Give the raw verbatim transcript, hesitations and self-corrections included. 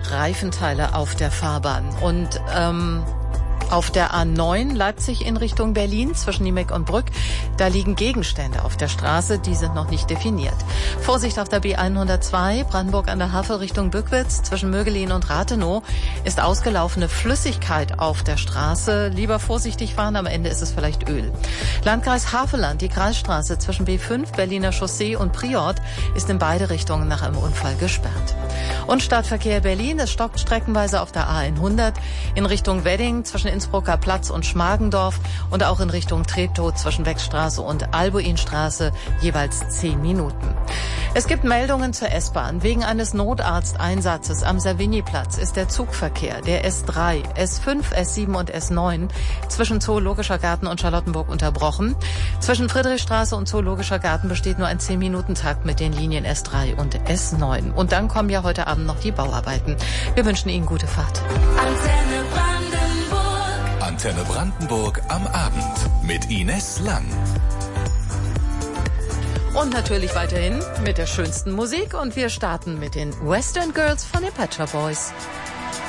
Reifenteile auf der Fahrbahn. Und ähm, auf der A neun Leipzig in Richtung Berlin zwischen Niemek und Brück, da liegen Gegenstände auf der Straße, die sind noch nicht definiert. Vorsicht auf der B hundertzwei, Brandenburg an der Havel Richtung Bückwitz zwischen Mögelin und Rathenow ist ausgelaufene Flüssigkeit auf der Straße. Lieber vorsichtig fahren, am Ende ist es vielleicht Öl. Landkreis Havelland, die Kreisstraße zwischen B fünf, Berliner Chaussee und Priort ist in beide Richtungen nach einem Unfall gesperrt. Und Stadtverkehr Berlin, es stockt streckenweise auf der A hundert in Richtung Wedding zwischen Innsbrucker Platz und Schmargendorf und auch in Richtung Treptow zwischen Wechstraße und Albuinstraße jeweils zehn Minuten. Es gibt Meldungen zur S-Bahn. Wegen eines Notarzteinsatzes am Savignyplatz ist der Zugverkehr der S drei, S fünf, S sieben und S neun zwischen Zoologischer Garten und Charlottenburg unterbrochen. Zwischen Friedrichstraße und Zoologischer Garten besteht nur ein zehn-Minuten-Takt mit den Linien S drei und S neun. Und dann kommen ja heute Abend noch die Bauarbeiten. Wir wünschen Ihnen gute Fahrt. Antenne Brandenburg. Antenne Brandenburg am Abend mit Ines Lang. Und natürlich weiterhin mit der schönsten Musik. Und wir starten mit den Western Girls von den Pet Shop Boys.